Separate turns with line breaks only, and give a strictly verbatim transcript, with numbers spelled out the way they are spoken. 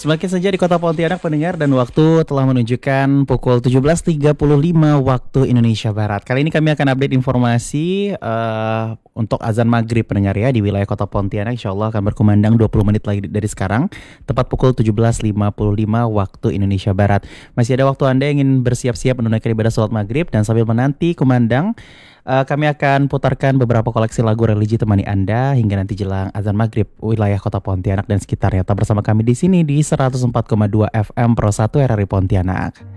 Semakin saja di kota Pontianak pendengar dan waktu telah menunjukkan pukul tujuh belas tiga puluh lima waktu Indonesia Barat. Kali ini kami akan update informasi uh, untuk azan maghrib pendengar ya di wilayah kota Pontianak. Insya Allah akan berkumandang dua puluh menit lagi dari sekarang. Tepat pukul tujuh belas lima puluh lima waktu Indonesia Barat. Masih ada waktu Anda yang ingin bersiap-siap menunaikan ibadah sholat maghrib dan sambil menanti kumandang. Uh, kami akan putarkan beberapa koleksi lagu religi temani Anda hingga nanti jelang azan maghrib wilayah kota Pontianak dan sekitarnya. Tetap bersama kami di sini di seratus empat koma dua F M Pro satu R R I Pontianak.